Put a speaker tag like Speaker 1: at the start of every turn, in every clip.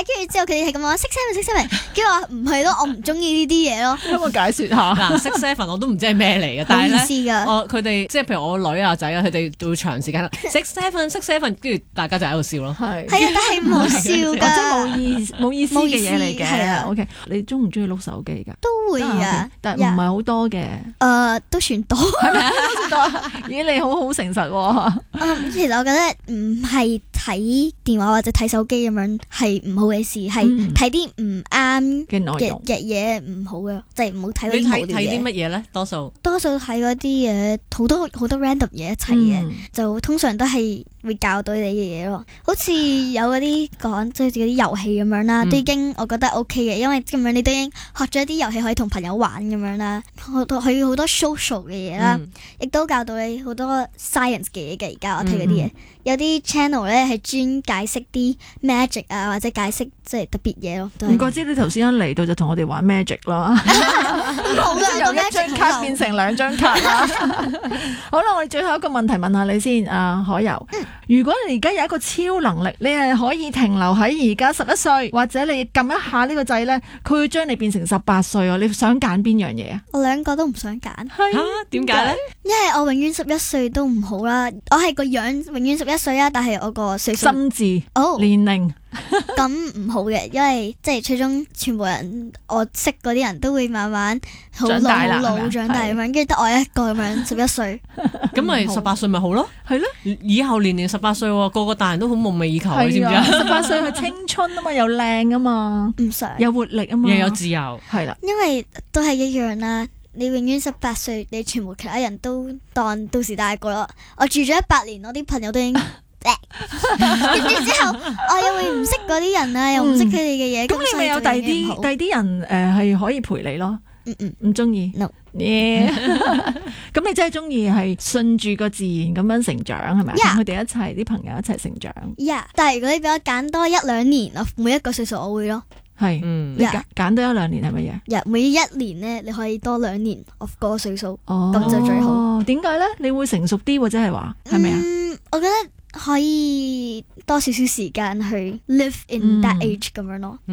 Speaker 1: 跟住之後佢哋係咁話 6-7，跟住話唔係咯，我唔中意呢啲嘢咯。
Speaker 2: 可唔可以解説下？
Speaker 3: 嗱，6-7我都唔知係咩嚟嘅，但係咧，
Speaker 1: 冇意思㗎。
Speaker 3: 佢哋即係譬如我女啊仔啊，佢哋會長時間 6-7，跟住大家就喺度笑咯。
Speaker 2: 係
Speaker 1: 係啊，但係唔好笑㗎，
Speaker 2: 即係冇意思嘅嘢嚟
Speaker 1: 係啊
Speaker 2: 嘅。OK，你中唔中意碌手機㗎？
Speaker 1: 都會啊，
Speaker 2: 但係唔係好多嘅。
Speaker 1: 都算多。
Speaker 2: 咦，你好誠實喎。
Speaker 1: 其實我覺得唔係睇電話或者睇手機咁樣係唔好嘅事，係睇啲唔啱
Speaker 2: 嘅內容
Speaker 1: 嘅嘢唔好嘅，即係唔好睇嗰
Speaker 3: 你
Speaker 1: 啲無聊
Speaker 3: 睇啲乜
Speaker 1: 嘢。
Speaker 3: 嘢咧？多數
Speaker 1: 睇嗰啲嘢好多 random 嘢一齊嘅，就通常都係會教到你嘅嘢咯。好似有嗰啲講即係嗰啲遊戲咁樣啦，都已經我覺得 OK 嘅，因為咁樣你都已經學咗一啲遊戲可以同朋友玩咁樣啦，學到佢好多 social 嘅嘢啦，亦都教到你好多 science 嘅嘢嘅。而家我睇嗰啲嘢，有啲 channel 咧係專解釋啲 magic 啊，或者解釋即係特別嘢咯。
Speaker 2: 唔怪之你頭先一嚟到就同我哋玩 magic 啦，
Speaker 1: 好啦，
Speaker 2: 由一張卡變成2張卡啦。好啦，我哋最後一個問題問下你先，海柔，如果你而家有一個超能力，你係可以停留喺而家11歲，或者你撳一下呢個掣咧，佢會將你變成18歲啊！你想揀邊樣嘢啊？
Speaker 1: 我兩個都唔想揀，
Speaker 3: 點解咧？
Speaker 1: 因為我永遠11歲都唔好啦。我係個樣永遠11歲啊，但係我個歲數
Speaker 2: 心智年齡
Speaker 1: 咁唔好嘅，因為即係最終全部人我識嗰啲人都會慢慢好老長大咁樣，跟住得我一個咁樣11歲，
Speaker 3: 咁咪18歲咪好咯？
Speaker 2: 係咯，
Speaker 3: 以後年18歲喎，個個大人都好夢寐以求，你知唔知啊
Speaker 2: ？18歲係青春啊嘛，又靚啊嘛，
Speaker 1: 唔想
Speaker 2: 有活力啊嘛，
Speaker 3: 又有自由，
Speaker 2: 係啦，
Speaker 1: 因為都係一樣啦。你永遠18歲，你全部其他人都當到時大個咯。我住咗100年，我啲朋友都已經跟住之後，我又會唔識嗰啲人啊，又唔識佢哋嘅嘢。
Speaker 2: 咁你咪有第啲人係可以陪你咯？唔中意
Speaker 1: no。
Speaker 2: 咁你真係中意係順住個自然咁樣成長係咪？同佢哋一齊啲朋友一齊成長。
Speaker 1: 但係如果你俾我揀多1-2年，我每一個歲數我會咯。
Speaker 2: 係，你揀多1-2年係乜嘢？
Speaker 1: 每一年咧，你可以多2年我嗰個歲數，咁就最好。
Speaker 2: 點解咧？你會成熟啲或者係話係咪啊？
Speaker 1: 我覺得可以多少少時間去 live in that age 咁樣咯。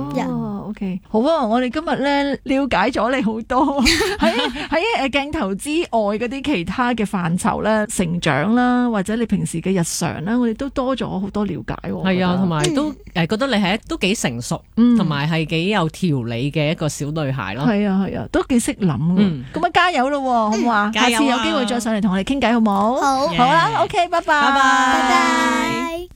Speaker 2: OK， 好啊！我哋今日咧了解咗你好多喺鏡頭之外嗰啲其他嘅範疇咧，成長啦，或者你平時嘅日常啦，我哋都多咗好多了解。
Speaker 3: 係啊，同埋都覺得你係都幾成熟，同埋係幾有條理嘅一個小女孩咯。
Speaker 2: 係啊，都幾識諗。咁啊，加油咯，好唔好啊？下次有機會再上嚟同我哋傾偈，好唔好？
Speaker 1: 好
Speaker 2: 啦，OK，拜拜。
Speaker 1: 拜拜。